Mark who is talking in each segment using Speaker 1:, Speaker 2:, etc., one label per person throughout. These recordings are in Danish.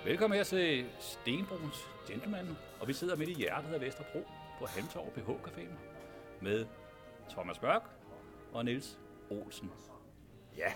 Speaker 1: Velkommen her til Stenbroens Gentleman, og vi sidder midt i hjertet af Vesterbro på Halmtorv BH Caféen med Thomas Mørk og Niels Olsen.
Speaker 2: Ja.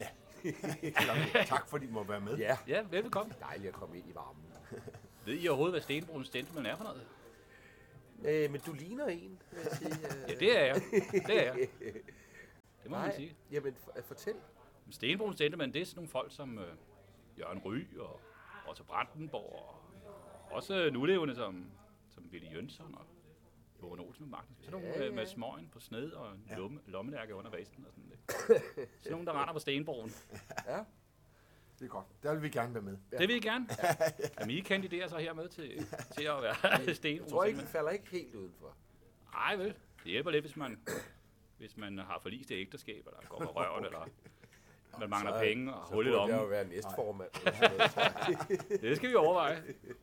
Speaker 3: Tak fordi I må være med.
Speaker 1: Ja, velkommen.
Speaker 2: Dejligt at komme ind i varmen.
Speaker 1: Ved I overhovedet, hvad Stenbroens Gentleman er for noget?
Speaker 2: Men du ligner en, vil jeg sige.
Speaker 1: Ja, det er jeg. Det er jeg. Det må man sige.
Speaker 2: Jamen, fortæl.
Speaker 1: Stenbroens Gentleman, det er sådan nogle folk som Jørgen Ryg og Otto Brandenborg, og også nulevende som Willy Jønsson og Johan Olsen med Magnus. Sådan nogle med smøgen på sned og en lommelærke under vesten og sådan lidt. Sådan nogle, der render på Stenbroen.
Speaker 2: Ja.
Speaker 3: Det er godt. Der vil vi gerne være med.
Speaker 1: Det vil I gerne. Jamen, I kandiderer så her med til at være Stenbroen.
Speaker 2: Jeg tror ikke, vi falder ikke helt udenfor.
Speaker 1: Nej, vel. Det hjælper lidt, hvis man har forlist det ægteskab, eller går med røven, eller man mangler penge og hul i lommen.
Speaker 2: Så burde jeg jo være næstformand.
Speaker 1: Det skal vi overveje.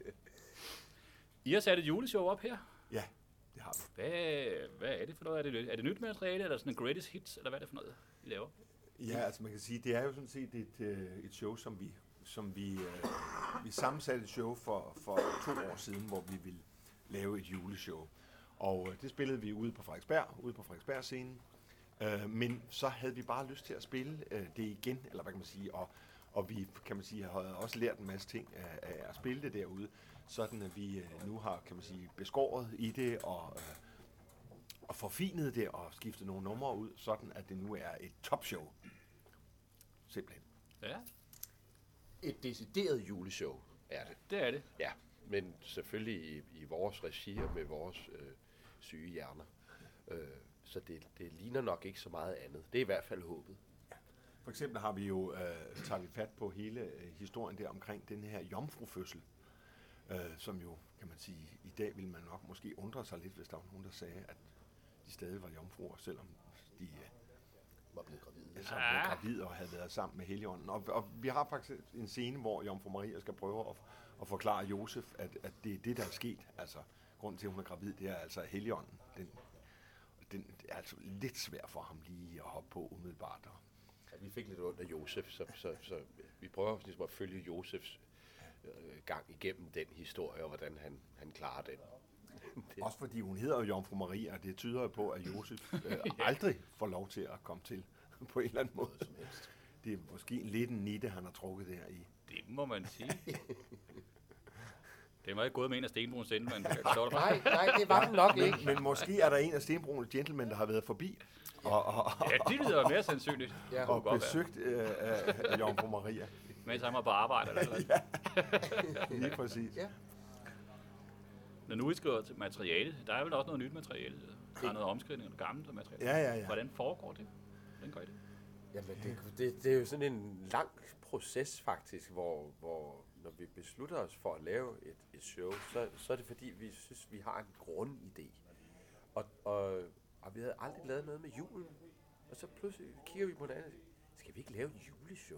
Speaker 1: I har sat et juleshow op her.
Speaker 3: Ja, det har vi.
Speaker 1: Hvad er det for noget? Er det nyt materiale, eller sådan en greatest hits, eller hvad er det for noget, I laver?
Speaker 3: Ja, altså man kan sige, det er jo sådan set et show, som vi sammensatte et show for 2 år siden, hvor vi ville lave et juleshow. Og det spillede vi ude på Frederiksberg-scenen. Men så havde vi bare lyst til at spille det igen, eller hvad kan man sige, og vi, kan man sige, har også lært en masse ting af at spille det derude, sådan at vi nu har, kan man sige, beskåret i det og forfinet det og skiftet nogle numre ud, sådan at det nu er et topshow. Simpelthen.
Speaker 1: Ja,
Speaker 2: Et decideret juleshow er det.
Speaker 1: det er det.
Speaker 2: Ja, men selvfølgelig i vores regi og med vores syge hjerner. Så det ligner nok ikke så meget andet. Det er i hvert fald håbet.
Speaker 3: For eksempel har vi jo taget vi fat på hele historien der omkring den her jomfrufødsel, som jo, kan man sige, i dag ville man nok måske undre sig lidt, hvis der var nogen, der sagde, at de stadig var jomfruer, selvom de
Speaker 2: Var blevet gravide.
Speaker 3: var gravide og havde været sammen med Helligånden. Og vi har faktisk en scene, hvor Jomfru Maria skal prøve at forklare Josef, at det er det, der er sket. Altså, grunden til, at hun er gravid, det er altså Helligånden. Den er altså lidt svær for ham lige at hoppe på umiddelbart.
Speaker 2: Ja, vi fik lidt ondt af Josef, så vi prøver ligesom at følge Josefs gang igennem den historie, og hvordan han klarer den.
Speaker 3: Også fordi hun hedder jo Jomfru Maria, og det tyder på, at Josef aldrig får lov til at komme til på en eller anden måde.
Speaker 2: Som helst.
Speaker 3: Det er måske lidt en nitte, han har trukket der i.
Speaker 1: Det må man sige. Det var ikke gået med en af Stenbroens Gentleman.
Speaker 2: Nej, det var den nok ikke.
Speaker 3: Men måske er der en af Stenbroens Gentlemen, der har været forbi
Speaker 1: Ja, det lyder mere sandsynligt.
Speaker 2: Ja.
Speaker 3: og besøgt af Jomfru Maria.
Speaker 1: Mens han var på arbejde. Eller
Speaker 3: Lige præcis.
Speaker 2: Ja.
Speaker 1: Når nu I skriver til materiale, der er vel også noget nyt materiale. Der er noget omskrivning og noget gammelt materiale.
Speaker 3: Ja.
Speaker 1: Hvordan foregår det? Hvordan gør I det?
Speaker 2: Jamen, det er jo sådan en lang proces faktisk, hvor når vi beslutter os for at lave et show, så er det fordi, vi synes, vi har en grundidé. Og vi havde aldrig lavet noget med julen. Og så pludselig kigger vi på hinanden og siger, skal vi ikke lave et juleshow?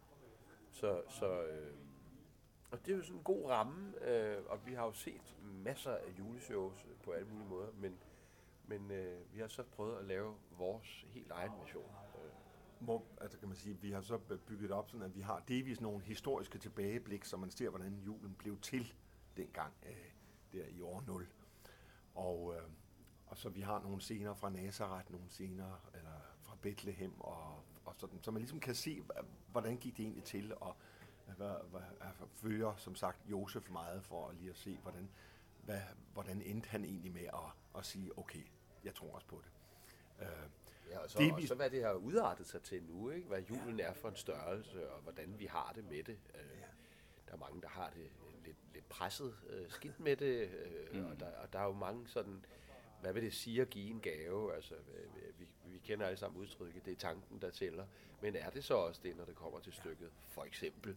Speaker 2: Og det er jo sådan en god ramme, og vi har jo set masser af juleshows på alle mulige måder, men vi har så prøvet at lave vores helt egen version.
Speaker 3: Altså kan man sige, vi har så bygget op sådan, at vi har delvis nogle historiske tilbageblik, så man ser, hvordan julen blev til dengang der i år 0. Og så vi har nogle scener fra Nazareth, nogle scener eller fra Bethlehem og sådan, så man ligesom kan se, hvordan gik det egentlig til, og følger som sagt Josef meget for at lige at se, hvordan endte han egentlig med at sige, okay, jeg tror også på det.
Speaker 2: Ja, og så hvad det har udartet sig til nu, ikke? Hvad julen er for en størrelse, og hvordan vi har det med det. Der er mange, der har det lidt presset skidt med det, og der er jo mange sådan, hvad vil det sige at give en gave? Altså, vi kender alle sammen udtrykket, det er tanken, der tæller. Men er det så også det, når det kommer til stykket? For eksempel.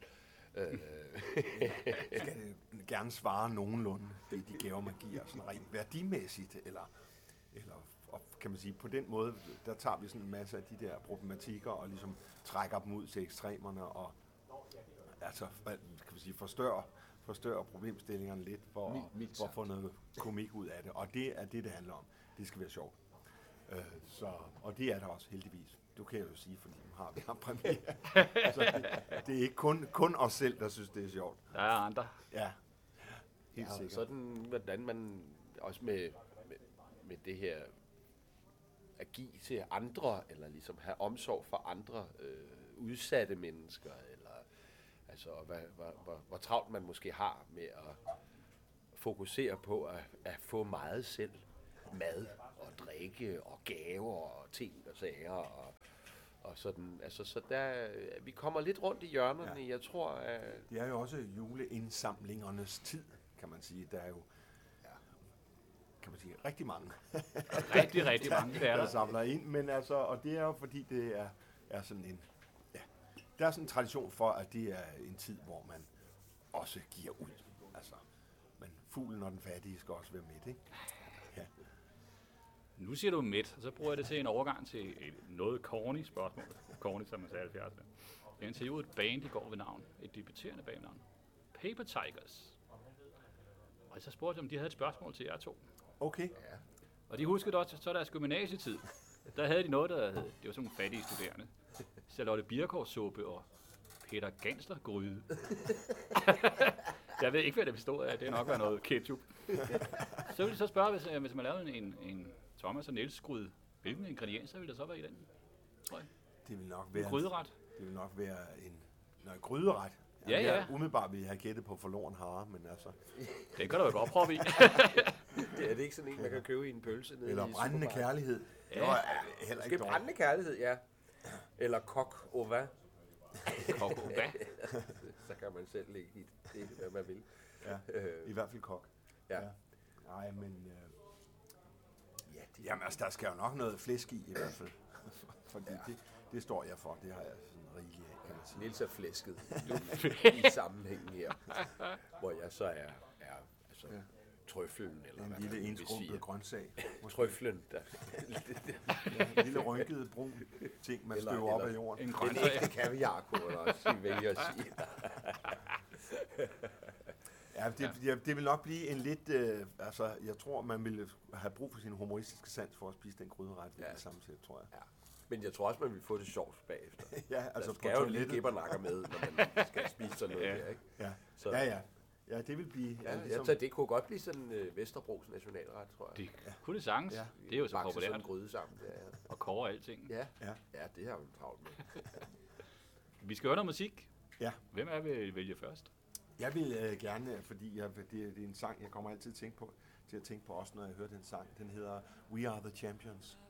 Speaker 3: Skal det gerne svare nogenlunde, de gaver, man giver, sådan rent værdimæssigt, eller og kan man sige, på den måde, der tager vi sådan en masse af de der problematikker, og ligesom trækker dem ud til ekstremerne, og altså, kan man sige, forstørrer problemstillingerne lidt, for at få noget komik ud af det. Og det er det handler om. Det skal være sjovt. Og det er der også, heldigvis. du kan jo sige, fordi nu har vi haft premiere. Altså, det er ikke kun os selv, der synes, det er sjovt.
Speaker 1: Der er andre.
Speaker 3: Ja, helt sikkert.
Speaker 2: Sådan, hvordan man også med det her at give til andre, eller ligesom have omsorg for andre udsatte mennesker, eller altså hvor travlt man måske har med at fokusere på at få meget selv. Mad og drikke og gaver og ting og sager og sådan. Altså, så der, vi kommer lidt rundt i hjørnerne, jeg tror.
Speaker 3: Det er jo også juleindsamlingernes tid, kan man sige. Der er jo, kan man sige, rigtig mange.
Speaker 1: rigtig mange, det er
Speaker 3: der samler ind, men altså, og det er jo fordi, det er sådan en, der er sådan en tradition for, at det er en tid, hvor man også giver ud. Altså, men fuglen og den fattige skal også være med, ikke? Ja.
Speaker 1: Nu siger du midt, og så bruger jeg det til en overgang til et noget corny spørgsmål. Corny, som man sagde 70'erne. Jeg interviewede et band i går ved navn, et debuterende bandnavn. Paper Tigers. Og så spurgte jeg, om de havde et spørgsmål til jer to.
Speaker 3: Okay.
Speaker 2: Ja.
Speaker 1: Og de huskede også, så deres gymnasietid. Der havde de noget, der hed, det var sådan nogle fattige studerende. Charlotte Birkård-suppe og Peter Gansler-gryde. Jeg ved ikke, hvad det bestod af. Det er nok været noget ketchup. Så ville de så spørge, hvis man lavede en Thomas og Niels gryde, hvilke ingredienser ville der så være i den, tror jeg?
Speaker 3: Det vil nok være
Speaker 1: en gryderet.
Speaker 3: Det vil nok være en gryderet.
Speaker 1: Ja.
Speaker 3: Umiddelbart vil jeg have gættet på forloren hare, men altså...
Speaker 1: Det kan du jo godt prøve i.
Speaker 2: Det er det ikke sådan en, man kan købe i en pølse nede
Speaker 3: eller
Speaker 2: i
Speaker 3: brændende kærlighed.
Speaker 1: Ja.
Speaker 3: Heller
Speaker 2: ikke brændende kærlighed, ja. Eller kok au vin.
Speaker 1: Kok au vin.
Speaker 2: Så kan man selv lægge i det, hvad man vil.
Speaker 3: Ja, i hvert fald kok.
Speaker 2: Ja.
Speaker 3: Nej, men... Jamen altså, der skal jo nok noget flæsk i hvert fald. Fordi det står jeg for. Det har jeg sådan rigeligt af, kan man sige.
Speaker 2: Niels er flæsket i sammenhængen her. Hvor jeg så er altså, trøflen. Eller
Speaker 3: en lille indskrumpet grøntsag.
Speaker 2: Trøflen.
Speaker 3: En lille rynket brun ting, man støver op af jorden.
Speaker 1: En
Speaker 2: grøntsag. Det er ikke kaviarkoder også, vi vælger at sige.
Speaker 3: Ja, det vil nok blive en lidt... altså, jeg tror, man ville have brug for sin humoristiske sans for at spise den gryderet ved det samme sæt, tror jeg.
Speaker 2: Ja. Men jeg tror også, man vil få det sjovt bagefter.
Speaker 3: Ja, altså
Speaker 2: der skal jo lige gibbernakker med, når man skal spise sådan noget der, ikke?
Speaker 3: Ja.
Speaker 2: Så.
Speaker 3: Ja, det vil blive...
Speaker 2: Ja, ligesom... det kunne godt blive sådan Vesterbros nationalret, tror jeg.
Speaker 1: Det kunne det sagtens. Ja. Det er jo så populært.
Speaker 2: Sådan en gryde sammen. Ja.
Speaker 1: Og koger alting.
Speaker 2: Ja, det har vi travlt med.
Speaker 1: Vi skal høre noget musik.
Speaker 3: Ja.
Speaker 1: Hvem er vil vælge først?
Speaker 3: Jeg vil gerne, fordi det er en sang, jeg kommer altid til at tænke på også, når jeg hører den sang. Den hedder We Are The Champions.